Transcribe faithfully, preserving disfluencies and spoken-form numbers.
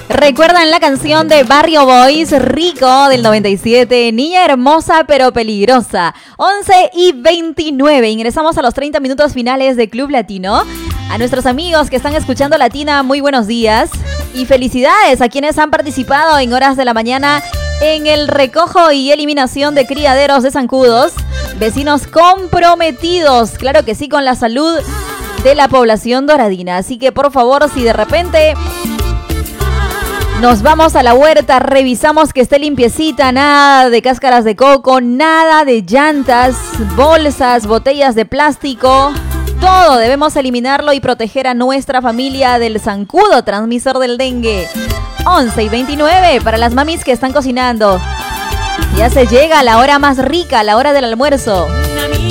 ¿Recuerdan la canción de Barrio Boys, Rico, del noventa y siete? Niña hermosa pero peligrosa. once y veintinueve. Ingresamos a los treinta minutos finales de Club Latino. A nuestros amigos que están escuchando Latina, muy buenos días. Y felicidades a quienes han participado en horas de la mañana en el recojo y eliminación de criaderos de zancudos. Vecinos comprometidos, claro que sí, con la salud de la población doradina. Así que por favor, si de repente nos vamos a la huerta, revisamos que esté limpiecita, nada de cáscaras de coco, nada de llantas, bolsas, botellas de plástico. Todo debemos eliminarlo y proteger a nuestra familia del zancudo transmisor del dengue. once y veintinueve para las mamis que están cocinando. Ya se llega la hora más rica, la hora del almuerzo.